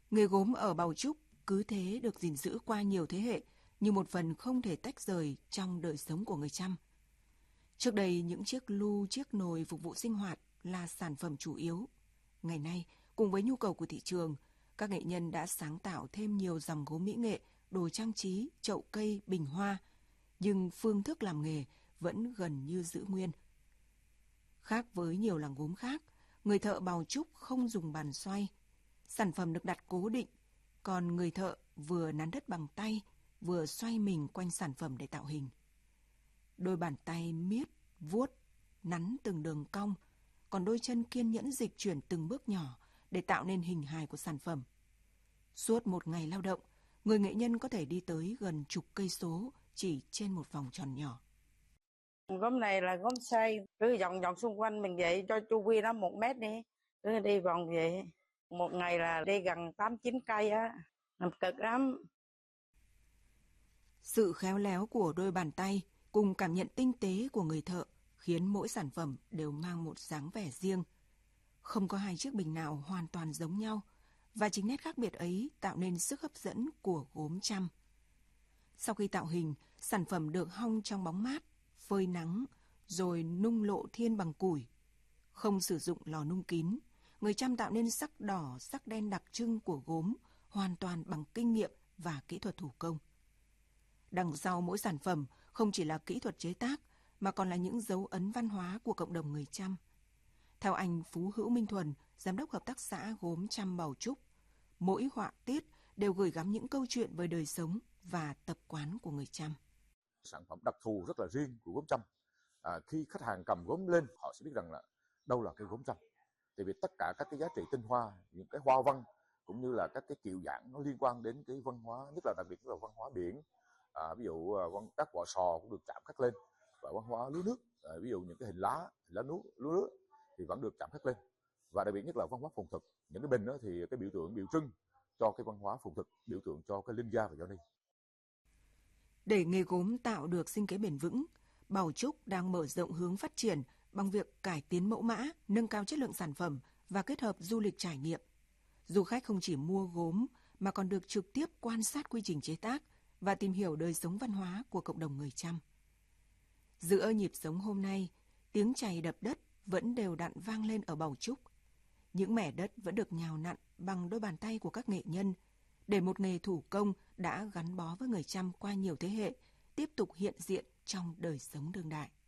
Nghề gốm ở Bào Trúc cứ thế được gìn giữ qua nhiều thế hệ như một phần không thể tách rời trong đời sống của người Chăm. Trước đây, những chiếc lu, chiếc nồi phục vụ sinh hoạt là sản phẩm chủ yếu. Ngày nay, cùng với nhu cầu của thị trường, các nghệ nhân đã sáng tạo thêm nhiều dòng gốm mỹ nghệ, đồ trang trí, chậu cây, bình hoa, nhưng phương thức làm nghề vẫn gần như giữ nguyên. Khác với nhiều làng gốm khác, người thợ Bào Trúc không dùng bàn xoay. Sản phẩm được đặt cố định, còn người thợ vừa nắn đất bằng tay, vừa xoay mình quanh sản phẩm để tạo hình. Đôi bàn tay miết, vuốt, nắn từng đường cong, còn đôi chân kiên nhẫn dịch chuyển từng bước nhỏ để tạo nên hình hài của sản phẩm. Suốt một ngày lao động, người nghệ nhân có thể đi tới gần chục cây số chỉ trên một vòng tròn nhỏ. Gốm này là gốm xoay, cứ vòng vòng xung quanh mình vậy, cho chu vi nó 1 mét đi, cứ đi vòng vậy. Một ngày là đi gần 8-9 cây á, làm cực lắm. Sự khéo léo của đôi bàn tay cùng cảm nhận tinh tế của người thợ khiến mỗi sản phẩm đều mang một dáng vẻ riêng. Không có hai chiếc bình nào hoàn toàn giống nhau, và chính nét khác biệt ấy tạo nên sức hấp dẫn của gốm Chăm. Sau khi tạo hình, sản phẩm được hong trong bóng mát, phơi nắng, rồi nung lộ thiên bằng củi. Không sử dụng lò nung kín, người Chăm tạo nên sắc đỏ, sắc đen đặc trưng của gốm hoàn toàn bằng kinh nghiệm và kỹ thuật thủ công. Đằng sau mỗi sản phẩm không chỉ là kỹ thuật chế tác, mà còn là những dấu ấn văn hóa của cộng đồng người Chăm. Theo anh Phú Hữu Minh Thuần, giám đốc hợp tác xã gốm Chăm Bào Trúc, mỗi họa tiết đều gửi gắm những câu chuyện về đời sống và tập quán của người Chăm. Sản phẩm đặc thù rất là riêng của gốm Chăm. Khi khách hàng cầm gốm lên, họ sẽ biết rằng là đâu là cây gốm Chăm. Tại vì tất cả các cái giá trị tinh hoa, những cái hoa văn cũng như là các cái kiểu dáng nó liên quan đến cái văn hóa, nhất là đặc biệt là văn hóa biển. Ví dụ các vỏ sò cũng được chạm khắc lên, và văn hóa lúa nước, ví dụ những cái hình lá lúa nước thì vẫn được chạm khắc lên, và đặc biệt nhất là văn hóa phồn thực. Những cái bình đó thì cái biểu trưng cho cái văn hóa phồn thực, biểu tượng cho cái linh gia và giao ni. Để nghề gốm tạo được sinh kế bền vững, Bào Trúc đang mở rộng hướng phát triển bằng việc cải tiến mẫu mã, nâng cao chất lượng sản phẩm và kết hợp du lịch trải nghiệm. Du khách không chỉ mua gốm mà còn được trực tiếp quan sát quy trình chế tác và tìm hiểu đời sống văn hóa của cộng đồng người Chăm. Giữa nhịp sống hôm nay, tiếng chày đập đất vẫn đều đặn vang lên ở Bào Trúc. Những mẻ đất vẫn được nhào nặn bằng đôi bàn tay của các nghệ nhân, để một nghề thủ công đã gắn bó với người Chăm qua nhiều thế hệ tiếp tục hiện diện trong đời sống đương đại.